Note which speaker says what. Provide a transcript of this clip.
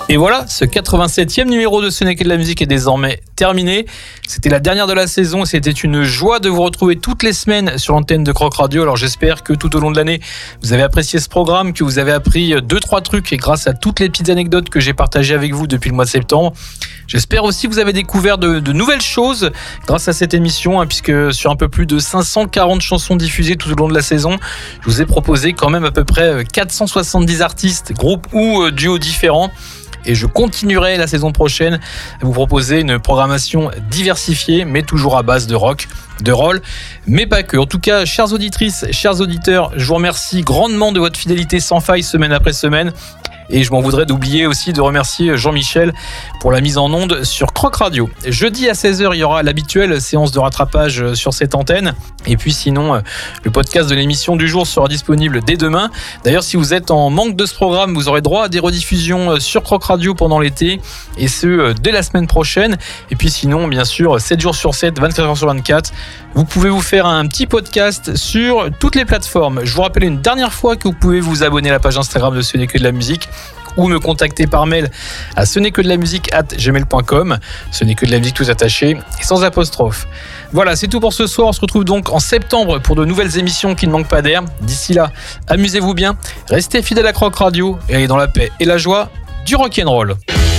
Speaker 1: Et voilà, ce 87e numéro de Ce n'est que de la musique est désormais terminé. C'était la dernière de la saison et c'était une joie de vous retrouver toutes les semaines sur l'antenne de Croc Radio. Alors j'espère que tout au long de l'année, vous avez apprécié ce programme, que vous avez appris 2-3 trucs et grâce à toutes les petites anecdotes que j'ai partagées avec vous depuis le mois de septembre. J'espère aussi que vous avez découvert de nouvelles choses grâce à cette émission, puisque sur un peu plus de 540 chansons diffusées tout au long de la saison, je vous ai proposé quand même à peu près 470 artistes, groupes ou duos différents. Et je continuerai la saison prochaine à vous proposer une programmation diversifiée, mais toujours à base de rock, de roll, mais pas que. En tout cas, chères auditrices, chers auditeurs, je vous remercie grandement de votre fidélité sans faille semaine après semaine. Et je m'en voudrais d'oublier aussi de remercier Jean-Michel pour la mise en onde sur Croc Radio. Jeudi à 16h, il y aura l'habituelle séance de rattrapage sur cette antenne. Et puis sinon, le podcast de l'émission du jour sera disponible dès demain. D'ailleurs, si vous êtes en manque de ce programme, vous aurez droit à des rediffusions sur Croc Radio pendant l'été. Et ce, dès la semaine prochaine. Et puis sinon, bien sûr, 7 jours sur 7, 24 heures sur 24. Vous pouvez vous faire un petit podcast sur toutes les plateformes. Je vous rappelle une dernière fois que vous pouvez vous abonner à la page Instagram de Ce n'est que de la musique ou me contacter par mail à ce-n'est-que-de-la-musique@gmail.com. Ce n'est que de la musique tout attaché et sans apostrophe. Voilà, c'est tout pour ce soir. On se retrouve donc en septembre pour de nouvelles émissions qui ne manquent pas d'air. D'ici là, amusez-vous bien, restez fidèles à Croc Radio et allez dans la paix et la joie du rock'n'roll.